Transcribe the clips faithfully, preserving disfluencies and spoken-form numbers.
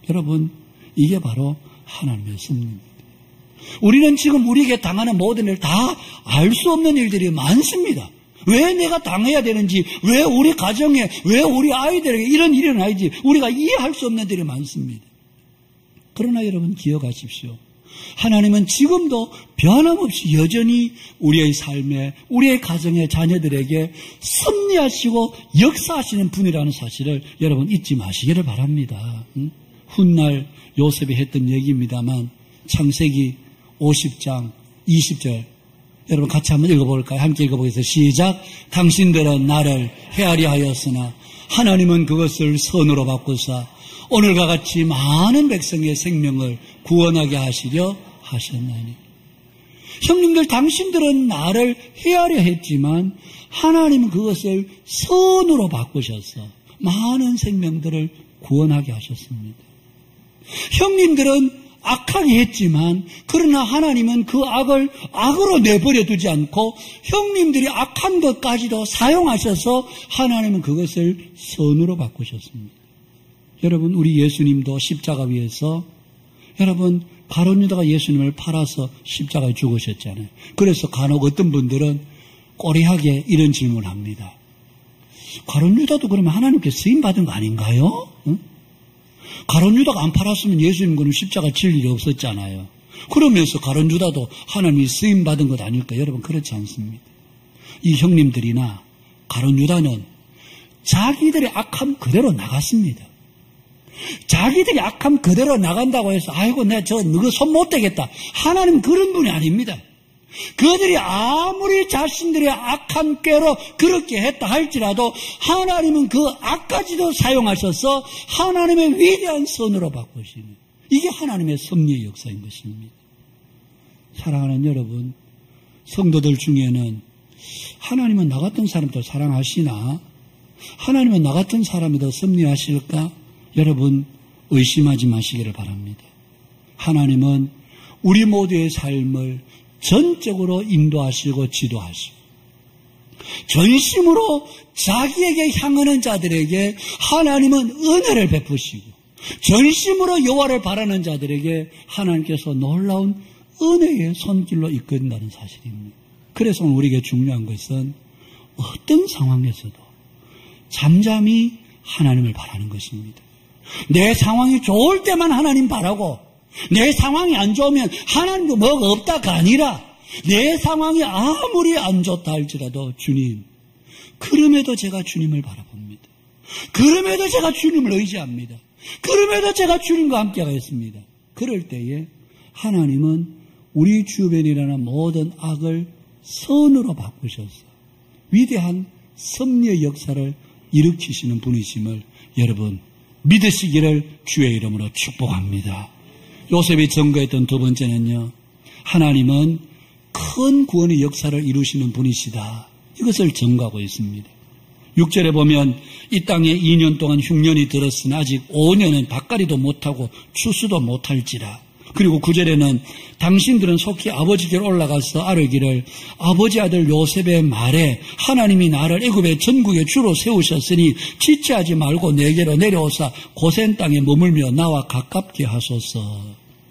여러분, 이게 바로 하나님의 섭리입니다. 우리는 지금 우리에게 당하는 모든 일 다 알 수 없는 일들이 많습니다. 왜 내가 당해야 되는지, 왜 우리 가정에, 왜 우리 아이들에게 이런 일이 일어나야지 우리가 이해할 수 없는 일이 많습니다. 그러나 여러분 기억하십시오. 하나님은 지금도 변함없이 여전히 우리의 삶에, 우리의 가정의 자녀들에게 섭리하시고 역사하시는 분이라는 사실을 여러분 잊지 마시기를 바랍니다. 응? 훗날 요셉이 했던 얘기입니다만 창세기 오십 장 이십 절 여러분 같이 한번 읽어볼까요? 함께 읽어보겠습니다. 시작. 당신들은 나를 헤아려 하였으나 하나님은 그것을 선으로 바꾸사 오늘과 같이 많은 백성의 생명을 구원하게 하시려 하셨나니. 형님들, 당신들은 나를 헤아려 했지만 하나님은 그것을 선으로 바꾸셔서 많은 생명들을 구원하게 하셨습니다. 형님들은 악하게 했지만 그러나 하나님은 그 악을 악으로 내버려 두지 않고 형님들이 악한 것까지도 사용하셔서 하나님은 그것을 선으로 바꾸셨습니다. 여러분, 우리 예수님도 십자가 위에서 여러분 가룟 유다가 예수님을 팔아서 십자가에 죽으셨잖아요. 그래서 간혹 어떤 분들은 꼬리하게 이런 질문을 합니다. 가룟 유다도 그러면 하나님께 쓰임 받은 거 아닌가요? 응? 가룟 유다가 안 팔았으면 예수님과는 십자가 질 일이 없었잖아요. 그러면서 가룟 유다도 하나님이 쓰임 받은 것 아닐까? 여러분, 그렇지 않습니다. 이 형님들이나 가룟 유다는 자기들의 악함 그대로 나갔습니다. 자기들이 악함 그대로 나간다고 해서 아이고 내가 저 너가 손 못 대겠다. 하나님 하나님은 그런 분이 아닙니다. 그들이 아무리 자신들의 악한 꾀로 그렇게 했다 할지라도 하나님은 그 악까지도 사용하셔서 하나님의 위대한 선으로 바꾸시는, 이게 하나님의 섭리의 역사인 것입니다. 사랑하는 여러분, 성도들 중에는 하나님은 나 같은 사람도 사랑하시나? 하나님은 나 같은 사람이 더 섭리하실까? 여러분, 의심하지 마시기를 바랍니다. 하나님은 우리 모두의 삶을 전적으로 인도하시고 지도하시고 전심으로 자기에게 향하는 자들에게 하나님은 은혜를 베푸시고 전심으로 여호와를 바라는 자들에게 하나님께서 놀라운 은혜의 손길로 이끈다는 사실입니다. 그래서 우리에게 중요한 것은 어떤 상황에서도 잠잠히 하나님을 바라는 것입니다. 내 상황이 좋을 때만 하나님 바라고 내 상황이 안 좋으면 하나님도 뭐가 없다가 아니라 내 상황이 아무리 안 좋다 할지라도 주님, 그럼에도 제가 주님을 바라봅니다. 그럼에도 제가 주님을 의지합니다. 그럼에도 제가 주님과 함께 하겠습니다. 그럴 때에 하나님은 우리 주변에 일어나는 모든 악을 선으로 바꾸셔서 위대한 섭리의 역사를 일으키시는 분이심을 여러분 믿으시기를 주의 이름으로 축복합니다. 요셉이 증거했던 두 번째는요, 하나님은 큰 구원의 역사를 이루시는 분이시다. 이것을 증거하고 있습니다. 육 절에 보면 이 땅에 이 년 동안 흉년이 들었으나 아직 오 년은 밭갈이도 못하고 추수도 못할지라. 그리고 구 절에는 당신들은 속히 아버지께로 올라가서 아뢰기를 아버지 아들 요셉의 말에 하나님이 나를 애굽의 전국의 주로 세우셨으니 지체하지 말고 내게로 내려오사 고센 땅에 머물며 나와 가깝게 하소서.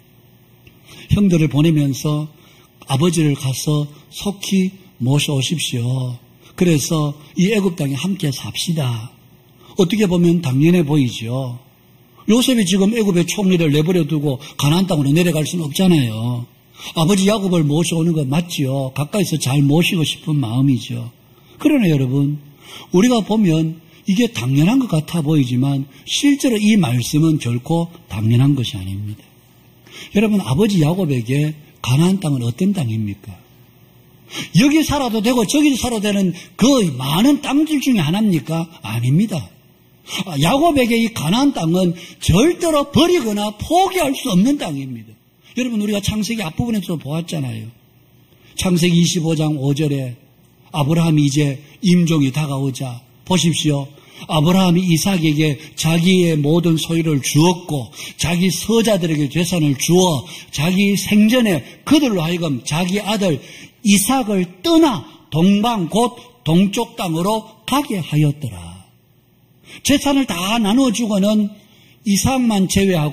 형들을 보내면서 아버지를 가서 속히 모셔오십시오. 그래서 이 애굽 땅에 함께 삽시다. 어떻게 보면 당연해 보이죠. 요셉이 지금 애굽의 총리를 내버려 두고 가나안 땅으로 내려갈 수는 없잖아요. 아버지 야곱을 모셔오는 거 맞지요. 가까이서 잘 모시고 싶은 마음이죠. 그러나 여러분, 우리가 보면 이게 당연한 것 같아 보이지만 실제로 이 말씀은 결코 당연한 것이 아닙니다. 여러분, 아버지 야곱에게 가나안 땅은 어떤 땅입니까? 여기 살아도 되고 저기 살아도 되는 그 많은 땅들 중에 하나입니까? 아닙니다. 야곱에게 이 가나안 땅은 절대로 버리거나 포기할 수 없는 땅입니다. 여러분, 우리가 창세기 앞부분에서 보았잖아요. 창세기 이십오 장 오 절에 아브라함이 이제 임종이 다가오자 보십시오. 아브라함이 이삭에게 자기의 모든 소유를 주었고 자기 서자들에게 재산을 주어 자기 생전에 그들로 하여금 자기 아들 이삭을 떠나 동방 곧 동쪽 땅으로 가게 하였더라. 재산을 다 나눠주고는 이삭만 제외하고